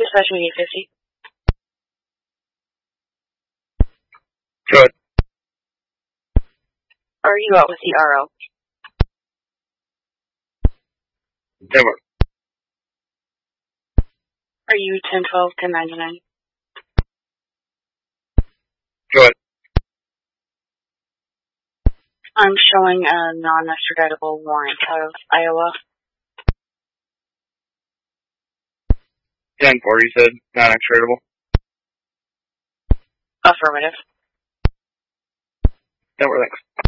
Dispatch me 850. Good. Are you out with the RO? Never. Are you 1012 1099? Good. I'm showing a non-extraditable warrant out of Iowa. 10-4, you said? Non-extraditable? Affirmative. Never, thanks.